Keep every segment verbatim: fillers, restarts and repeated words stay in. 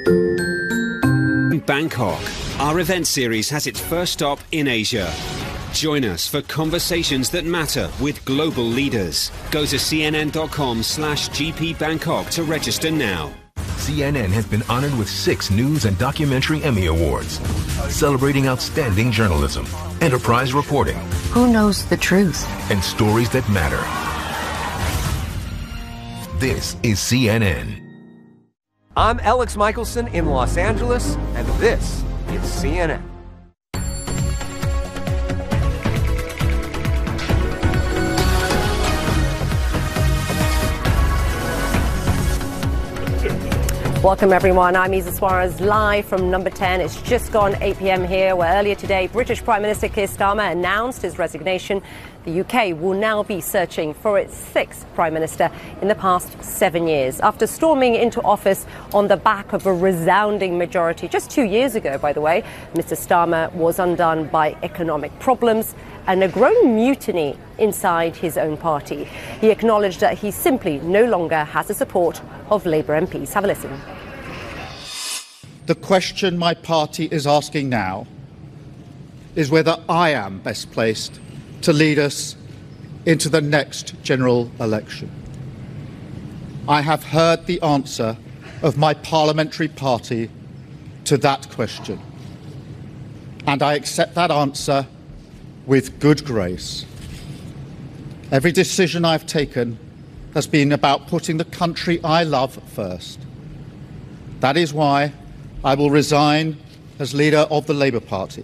Bangkok, our event series has its first stop in Asia. Join us for conversations that matter with global leaders. Go to cnn.com slash GP Bangkok to register now. C N N has been honored with six News and Documentary Emmy Awards, celebrating outstanding journalism, enterprise reporting. Who knows the truth? And stories that matter. This is C N N. I'm Alex Michelson in Los Angeles, and this is C N N. Welcome everyone, I'm Isa Suarez live from number ten. It's just gone eight p m here, where earlier today British Prime Minister Keir Starmer announced his resignation. The U K will now be searching for its sixth Prime Minister in the past seven years. After storming into office on the back of a resounding majority just two years ago, by the way, Mr Starmer was undone by economic problems and a growing mutiny inside his own party. He acknowledged that he simply no longer has the support of Labour M Ps. Have a listen. The question my party is asking now is whether I am best placed to lead us into the next general election. I have heard the answer of my parliamentary party to that question, and I accept that answer with good grace. Every decision I've taken has been about putting the country I love first. That is why I will resign as leader of the Labour Party.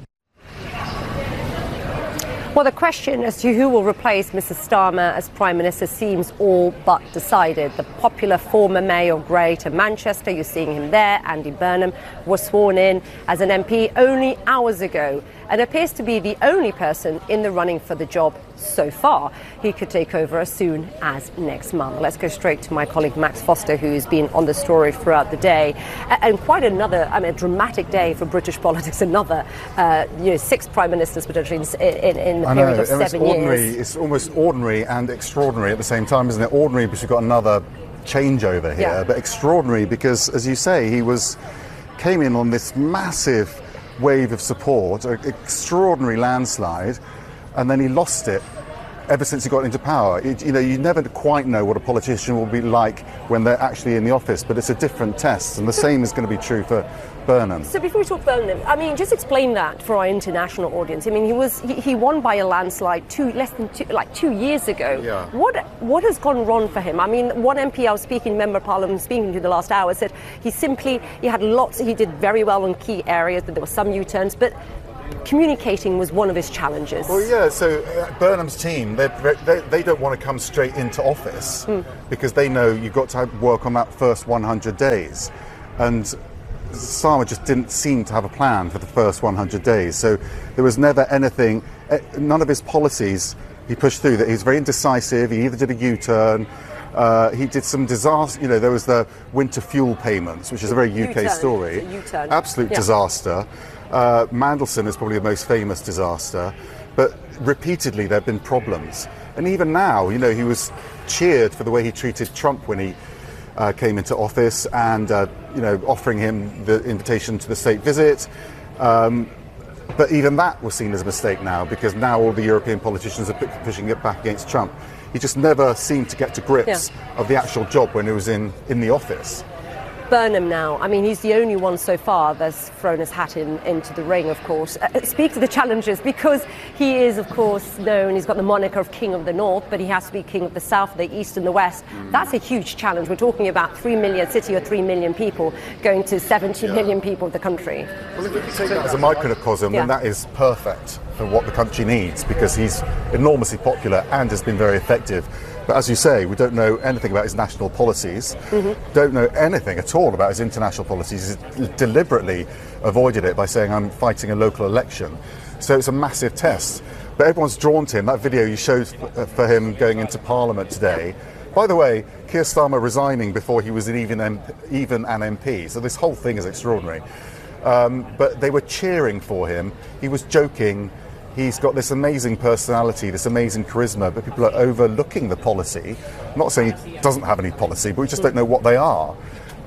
Well, the question as to who will replace Mister Starmer as Prime Minister seems all but decided. The popular former Mayor of Greater Manchester, you're seeing him there, Andy Burnham, was sworn in as an M P only hours ago and appears to be the only person in the running for the job so far. He could take over as soon as next month. Let's go straight to my colleague Max Foster, who's been on the story throughout the day. And quite another, I mean, a dramatic day for British politics. Another, uh, you know, six prime ministers potentially in, in, in the I period know. of seven it's ordinary, years. It's almost ordinary and extraordinary at the same time, isn't it? Ordinary because you've got another changeover here, Yeah. but extraordinary because, as you say, he was came in on this massive wave of support, an extraordinary landslide, and then he lost it ever since he got into power. It, you know, you never quite know what a politician will be like when they're actually in the office, but it's a different test, and the same is going to be true for Burnham. So before we talk Burnham, I mean, just explain that for our international audience. I mean, he was he, he won by a landslide two less than two, like two years ago. Yeah. What what has gone wrong for him? I mean, one M P I was speaking, member of Parliament, speaking to the last hour, said he simply he had lots. He did very well in key areas, but there were some U-turns, but communicating was one of his challenges. Well, yeah, so uh, Burnham's team, they, they don't want to come straight into office mm. because they know you've got to work on that first one hundred days. And Starmer just didn't seem to have a plan for the first one hundred days. So there was never anything, none of his policies he pushed through. That he was very indecisive. He either did a U-turn, uh, he did some disaster, you know, there was the winter fuel payments, which is a very U K U-turn. story. U-turn. Absolute yeah. disaster. Uh, Mandelson is probably the most famous disaster, but repeatedly there have been problems. And even now, you know, he was cheered for the way he treated Trump when he uh, came into office and, uh, you know, offering him the invitation to the state visit. Um, but even that was seen as a mistake now, because now all the European politicians are pushing it back against Trump. He just never seemed to get to grips yeah. of the actual job when he was in, in the office. Burnham now, I mean, he's the only one so far that's thrown his hat in, into the ring, of course. Uh, speak to the challenges, because he is, of course, known, he's got the moniker of King of the North, but he has to be King of the South, the East and the West. Mm. That's a huge challenge. We're talking about three million, city of three million people going to seventy yeah. million people of the country. Well, if you take that as a microcosm, yeah. then that is perfect for what the country needs, because he's enormously popular and has been very effective. But as you say, we don't know anything about his national policies, mm-hmm. don't know anything at all about his international policies. He's deliberately avoided it by saying, I'm fighting a local election. So it's a massive test. But everyone's drawn to him. That video you showed for him going into Parliament today. By the way, Keir Starmer resigning before he was an even, M- even an M P. So this whole thing is extraordinary. Um, but they were cheering for him. He was joking. He's got this amazing personality, this amazing charisma, but people are overlooking the policy. I'm not saying he doesn't have any policy, but we just don't know what they are.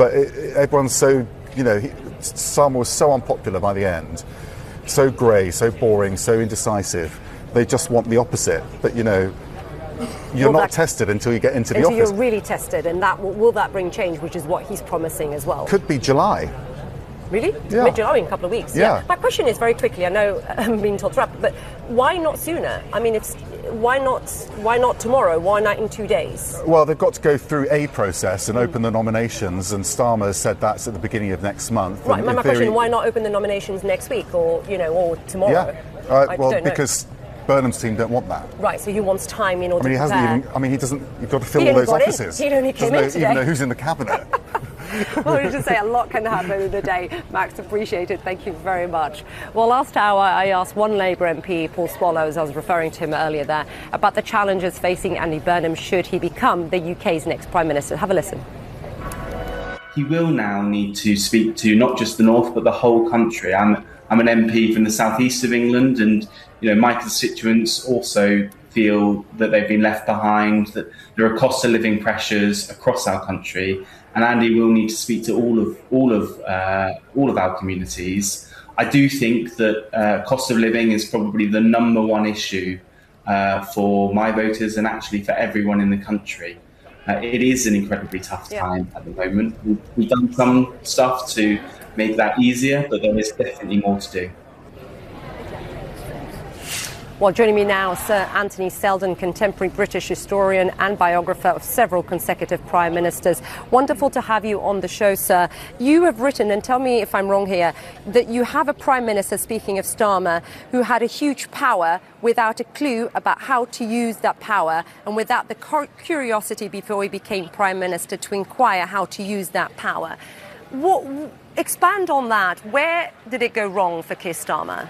But it, it, everyone's so, you know, he, Starmer was so unpopular by the end, so grey, so boring, so indecisive. They just want the opposite. But, you know, you're well, not tested until you get into the until office. Until you're really tested, and that will, will that bring change, which is what he's promising as well. Could be July. Really? Yeah. Mid-July, in a couple of weeks. Yeah. yeah. My question is very quickly. I know I'm being told to wrap, but why not sooner? I mean, it's why not? Why not tomorrow? Why not in two days? Well, they've got to go through a process and mm. open the nominations, and Starmer said that's at the beginning of next month. Right. And my theory, question: why not open the nominations next week, or you know, or tomorrow? Yeah. Uh, I well, don't know. because Burnham's team don't want that. Right. So he wants time in order I mean, he to hasn't prepare. even. I mean, he doesn't. You've got to fill he all those got offices. In. He only came doesn't in know, today. even know who's in the cabinet. Well, I was just say a lot can happen in a day. Max, appreciate it. Thank you very much. Well, last hour I asked one Labour M P, Paul Swallows, I was referring to him earlier there, about the challenges facing Andy Burnham should he become the U K's next Prime Minister. Have a listen. He will now need to speak to not just the North, but the whole country. I'm, I'm an M P from the southeast of England, and you know my constituents also feel that they've been left behind, that there are cost of living pressures across our country. And Andy will need to speak to all of all of uh, all of our communities. I do think that uh, cost of living is probably the number one issue uh, for my voters and actually for everyone in the country. Uh, it is an incredibly tough time yeah. at the moment. We've, we've done some stuff to make that easier, but there is definitely more to do. Well, joining me now, Sir Anthony Seldon, contemporary British historian and biographer of several consecutive prime ministers. Wonderful to have you on the show, sir. You have written, and tell me if I'm wrong here, that you have a prime minister, speaking of Starmer, who had a huge power without a clue about how to use that power and without the curiosity before he became prime minister to inquire how to use that power. What, expand on that. Where did it go wrong for Keir Starmer?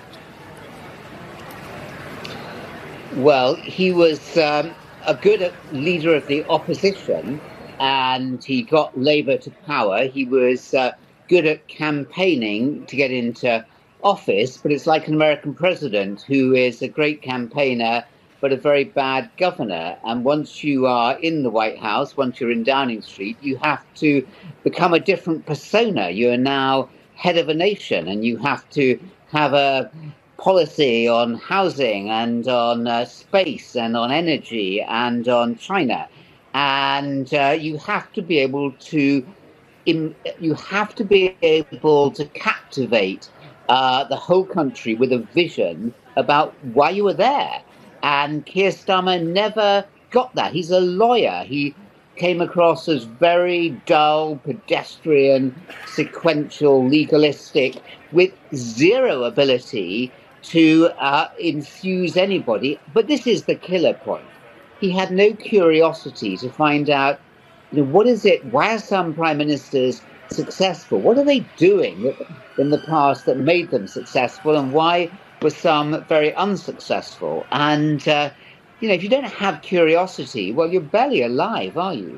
Well, he was um, a good leader of the opposition, and he got Labour to power. He was uh, good at campaigning to get into office, but it's like an American president who is a great campaigner, but a very bad governor. And once you are in the White House, once you're in Downing Street, you have to become a different persona. You are now head of a nation, and you have to have a policy on housing and on uh, space and on energy and on China. And uh, you have to be able to, im- you have to be able to captivate uh, the whole country with a vision about why you were there. And Keir Starmer never got that. He's a lawyer. He came across as very dull, pedestrian, sequential, legalistic, with zero ability to uh, infuse anybody. But this is the killer point. He had no curiosity to find out, you know, what is it, why are some prime ministers successful? What are they doing in the past that made them successful, and why were some very unsuccessful? And, uh, you know, if you don't have curiosity, well, you're barely alive, are you?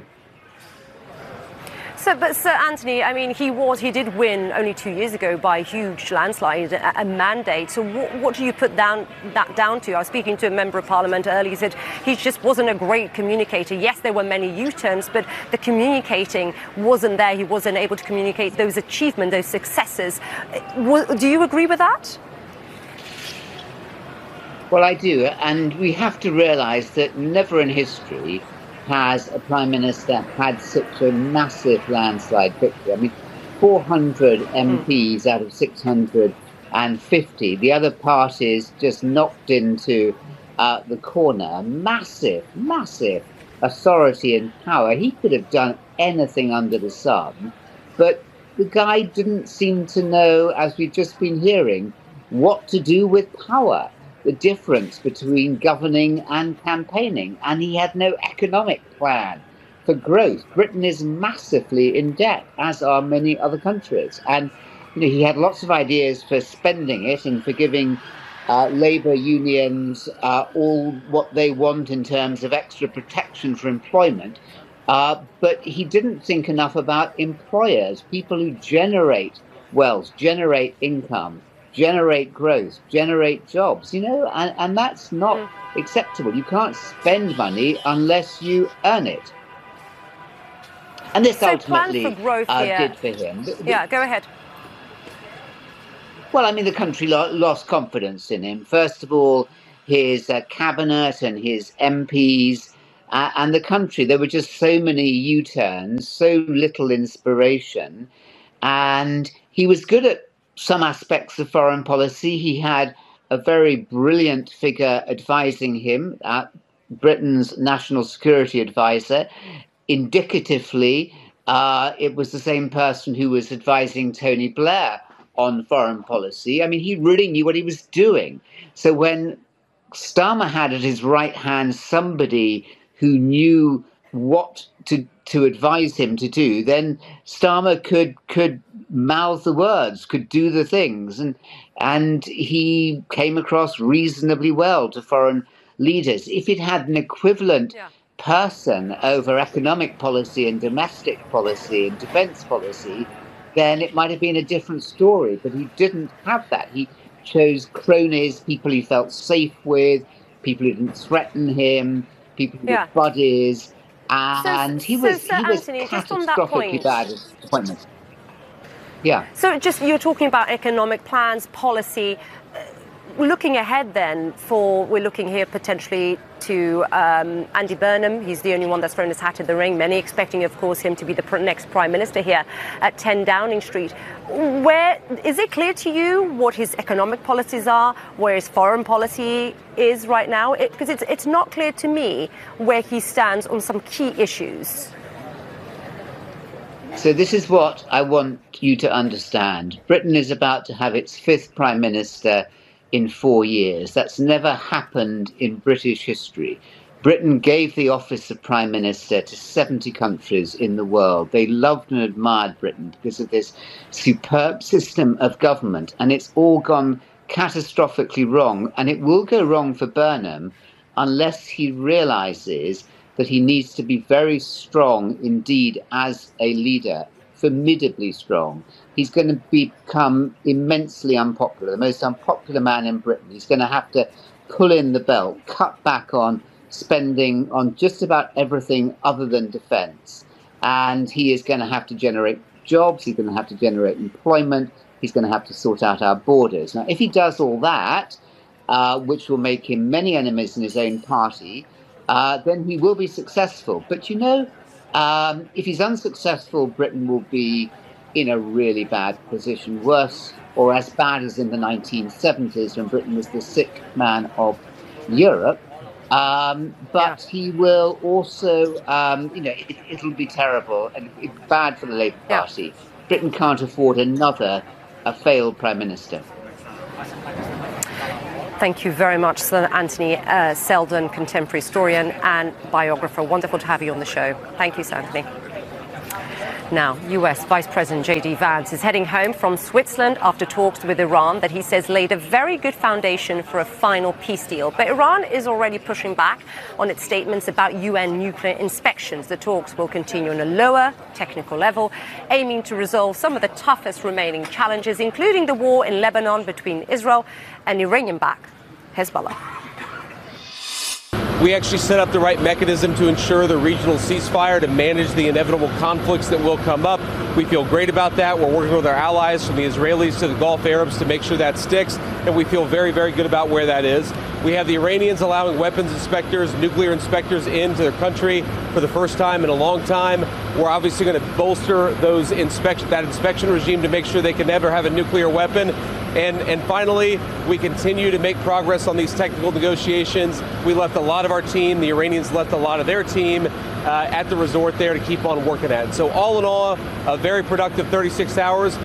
So, but Sir Anthony, I mean, he was, he did win only two years ago by a huge landslide, a, a mandate. So what, what do you put down that down to? I was speaking to a member of parliament earlier. He said he just wasn't a great communicator. Yes, there were many U-turns, but the communicating wasn't there. He wasn't able to communicate those achievements, those successes. Do you agree with that? Well, I do. And we have to realise that never in history has a prime minister had such a massive landslide victory. I mean, four hundred M Ps mm. out of six hundred fifty. The other parties just knocked into uh, the corner. Massive, massive authority and power. He could have done anything under the sun, but the guy didn't seem to know, as we've just been hearing, what to do with power. The difference between governing and campaigning, and he had no economic plan for growth. Britain is massively in debt, as are many other countries, and you know, he had lots of ideas for spending it and for giving uh, labour unions uh, all what they want in terms of extra protection for employment, uh, but he didn't think enough about employers, people who generate wealth, generate income, generate growth, generate jobs, you know, and, and that's not mm. acceptable. You can't spend money unless you earn it. And this so ultimately plan for growth uh, here. did for him. Yeah, go ahead. Well, I mean, the country lo- lost confidence in him. First of all, his uh, cabinet and his M Ps uh, and the country. There were just so many U-turns, so little inspiration. And he was good at some aspects of foreign policy. He had a very brilliant figure advising him, uh, Britain's national security advisor. Indicatively, uh, it was the same person who was advising Tony Blair on foreign policy. I mean, he really knew what he was doing. So when Starmer had at his right hand somebody who knew what to to advise him to do, then Starmer could could mouth the words, could do the things, and and he came across reasonably well to foreign leaders. If it had an equivalent yeah. person over economic policy and domestic policy and defence policy, then it might have been a different story. But he didn't have that. He chose cronies, people he felt safe with, people who didn't threaten him, people who yeah. were buddies, and so, he was so, he was Anthony, just on that catastrophically point. bad at appointments. Yeah. So just you're talking about economic plans, policy. Looking ahead then, for we're looking here potentially to um, Andy Burnham. He's the only one that's thrown his hat in the ring. Many expecting, of course, him to be the pr- next Prime Minister here at ten Downing Street. Where is it clear to you what his economic policies are, where his foreign policy is right now? Because it, it's it's not clear to me where he stands on some key issues. So this is what I want you to understand. Britain is about to have its fifth Prime Minister in four years. That's never happened in British history. Britain gave the office of Prime Minister to seventy countries in the world. They loved and admired Britain because of this superb system of government, and it's all gone catastrophically wrong, and it will go wrong for Burnham unless he realises that he needs to be very strong indeed as a leader, formidably strong. He's going to become immensely unpopular, the most unpopular man in Britain. He's going to have to pull in the belt, cut back on spending on just about everything other than defence. And he is going to have to generate jobs, he's going to have to generate employment, he's going to have to sort out our borders. Now, if he does all that, uh, which will make him many enemies in his own party, uh, then he will be successful. But, you know, um, if he's unsuccessful, Britain will be in a really bad position, worse or as bad as in the nineteen seventies when Britain was the sick man of Europe. Um, but yeah. he will also, um, you know, it, it'll be terrible and it's bad for the Labour yeah. Party. Britain can't afford another a failed Prime Minister. Thank you very much, Sir Anthony uh, Seldon, contemporary historian and biographer. Wonderful to have you on the show. Thank you, Sir Anthony. Now, U S Vice President J D Vance is heading home from Switzerland after talks with Iran that he says laid a very good foundation for a final peace deal. But Iran is already pushing back on its statements about U N nuclear inspections. The talks will continue on a lower technical level, aiming to resolve some of the toughest remaining challenges, including the war in Lebanon between Israel and Iranian-backed Hezbollah. We actually set up the right mechanism to ensure the regional ceasefire, to manage the inevitable conflicts that will come up. We feel great about that. We're working with our allies from the Israelis to the Gulf Arabs to make sure that sticks, and we feel very, very good about where that is. We have the Iranians allowing weapons inspectors, nuclear inspectors into their country for the first time in a long time. We're obviously going to bolster those inspection, that inspection regime to make sure they can never have a nuclear weapon. And, and finally, we continue to make progress on these technical negotiations. We left a lot of our team, the Iranians left a lot of their team uh, at the resort there to keep on working at it. So all in all, a very productive thirty-six hours.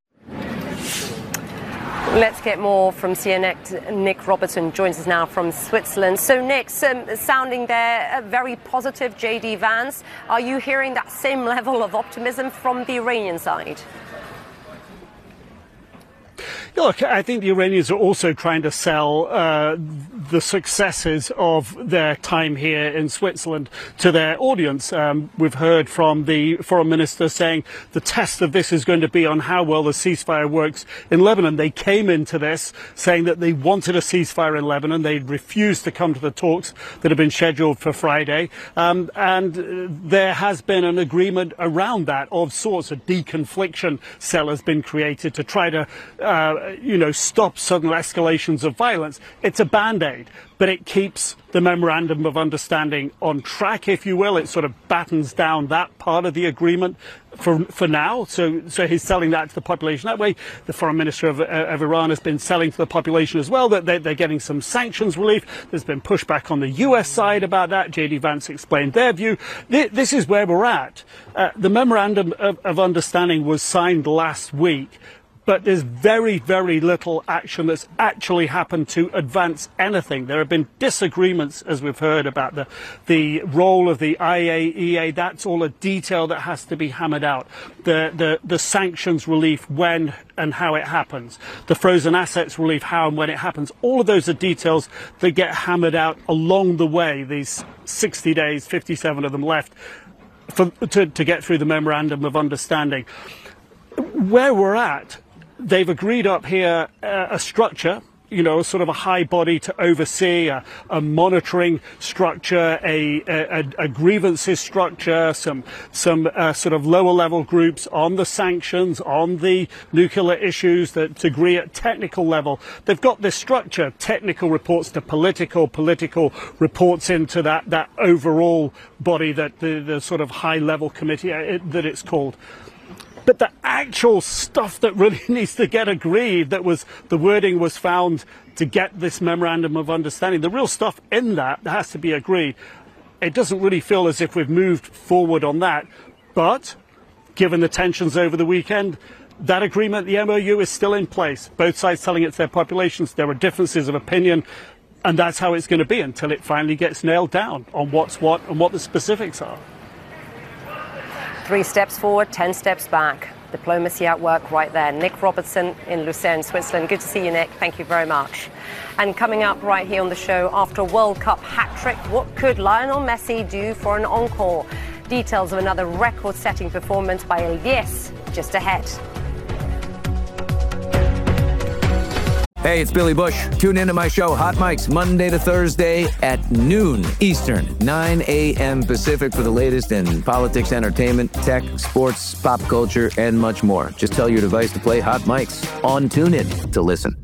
Let's get more from C N N's Nick Robertson joins us now from Switzerland. So, Nick, um, sounding there, a very positive J D Vance. Are you hearing that same level of optimism from the Iranian side? Look, I think the Iranians are also trying to sell uh, the successes of their time here in Switzerland to their audience. Um, we've heard from the foreign minister saying the test of this is going to be on how well the ceasefire works in Lebanon. They came into this saying that they wanted a ceasefire in Lebanon. They refused to come to the talks that have been scheduled for Friday. Um, and uh, there has been an agreement around that of sorts. A deconfliction cell has been created to try to, uh, you know, stop sudden escalations of violence. It's a band-aid, but it keeps the memorandum of understanding on track, if you will. It sort of battens down that part of the agreement for for now. So so he's selling that to the population that way. The foreign minister of, uh, of Iran has been selling to the population as well that they're, they're getting some sanctions relief. There's been pushback on the U S side about that. J D Vance explained their view. Th- this is where we're at. Uh, the memorandum of, of understanding was signed last week, but there's very, very little action that's actually happened to advance anything. There have been disagreements, as we've heard, about the, the role of the I A E A. That's all a detail that has to be hammered out. The, the, the sanctions relief, when and how it happens. The frozen assets relief, how and when it happens. All of those are details that get hammered out along the way, these sixty days, fifty-seven of them left, for, to, to get through the memorandum of understanding. Where we're at, they've agreed up here uh, a structure, you know, sort of a high body to oversee, a, a monitoring structure, a, a, a grievances structure, some some uh, sort of lower level groups on the sanctions, on the nuclear issues that agree at technical level. They've got this structure, technical reports to political, political reports into that, that overall body, that the, the sort of high level committee uh, it, that it's called. But the actual stuff that really needs to get agreed, that was the wording was found to get this memorandum of understanding, the real stuff in that, that has to be agreed. It doesn't really feel as if we've moved forward on that. But given the tensions over the weekend, that agreement, the M O U, is still in place. Both sides telling it to their populations. There are differences of opinion, and that's how it's going to be until it finally gets nailed down on what's what and what the specifics are. Three steps forward, ten steps back. Diplomacy at work right there. Nick Robertson in Lucerne, Switzerland. Good to see you, Nick. Thank you very much. And coming up right here on the show, after a World Cup hat-trick, what could Lionel Messi do for an encore? Details of another record-setting performance by El Diez just ahead. Hey, it's Billy Bush. Tune into my show, Hot Mics, Monday to Thursday at noon Eastern, nine a.m. Pacific for the latest in politics, entertainment, tech, sports, pop culture, and much more. Just tell your device to play Hot Mics on TuneIn to listen.